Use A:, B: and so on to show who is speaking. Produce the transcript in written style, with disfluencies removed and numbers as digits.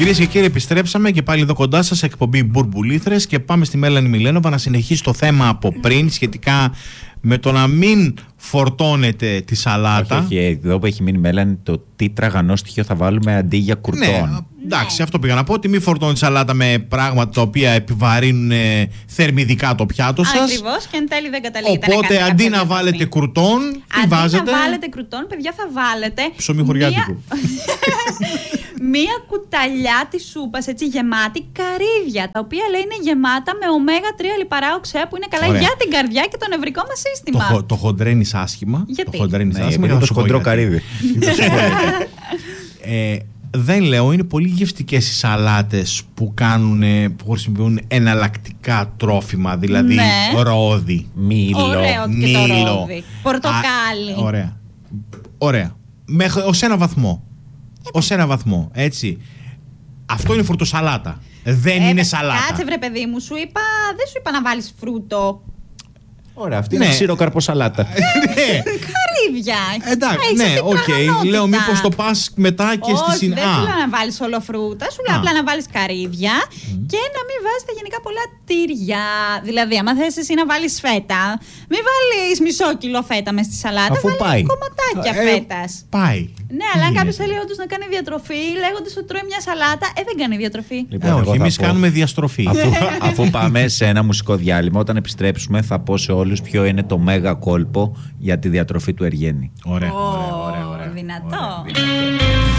A: Κυρίες και κύριοι, επιστρέψαμε και πάλι εδώ κοντά σας, εκπομπή Μπουρμπουλήθρες, και πάμε στη Μέλανη Μιλένοβα να συνεχίσει το θέμα από πριν σχετικά με το να μην φορτώνετε τη σαλάτα.
B: Όχι, εδώ που έχει μείνει η Μέλανη, το τι τραγανό στοιχείο θα βάλουμε αντί για κουρτόν.
A: Ναι, εντάξει, αυτό πήγα να πω, ότι μην φορτώνετε τη σαλάτα με πράγματα τα οποία επιβαρύνουν θερμιδικά το πιάτο σας.
C: Ακριβώς, και εν τέλει δεν καταλήγετε.
A: Οπότε αντί να βάλετε κουρτόν, τι βάζετε?
C: Αντί να βάλετε κουρτόν, παιδιά, θα βάλετε
A: ψωμί χωριάτικο.
C: Μία κουταλιά της σούπας, έτσι, γεμάτη καρύδια, τα οποία λέει είναι γεμάτα με ωμέγα-3 λιπαρά οξέα που είναι καλά. Ωραία. Για την καρδιά και το νευρικό μας σύστημα.
A: Το χοντρένεις άσχημα.
C: Γιατί?
A: Το χοντρένεις άσχημα.
B: Είναι το χοντρό καρύδι.
A: Δεν λέω, είναι πολύ γευστικές οι σαλάτες που χρησιμοποιούν εναλλακτικά τρόφιμα, δηλαδή ρόδι, μήλο.
C: Ωραίο και το ρόδι. Πορτοκάλι.
A: Ωραία. Ως ένα βαθμό. Ως ένα βαθμό, έτσι. Αυτό είναι φρουτοσαλάτα. Δεν είναι σαλάτα.
C: Κάτσε βρε παιδί μου, δεν σου είπα να βάλεις φρούτο.
B: Ωραία, αυτή είναι ξηροκαρπό σαλάτα.
C: Καρύδια.
A: Εντάξει, ναι, οκ. Λέω μήπως το πας μετά και στη συνέχεια.
C: Δεν σου λέω να βάλεις όλο φρούτα, σου λέω απλά να βάλεις καρύδια και να μην βάζετε γενικά πολλά τύρια. Δηλαδή, άμα θες εσύ να βάλεις φέτα, μην βάλεις μισό κιλό φέτα μες στη σαλάτα, βάλεις κομματάκια φέτας.
A: Πάει.
C: Ναι, αλλά αν κάποιος θέλει όντως να κάνει διατροφή, λέγοντας ότι τρώει μια σαλάτα, δεν κάνει διατροφή.
A: Όχι, εμείς κάνουμε διαστροφή.
B: Αφού πάμε σε ένα μουσικό διάλειμμα, όταν επιστρέψουμε θα πω σε όλους ποιο είναι το μέγα κόλπο για τη διατροφή του Εργένη.
A: Ωραία.
C: Δυνατό.